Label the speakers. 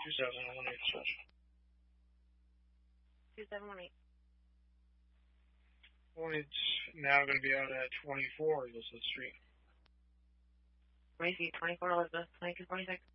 Speaker 1: 2718 switch.
Speaker 2: 2718.
Speaker 1: It's now going to be out at 24 Elizabeth Street.
Speaker 2: 20 feet, 24 Elizabeth, 2246.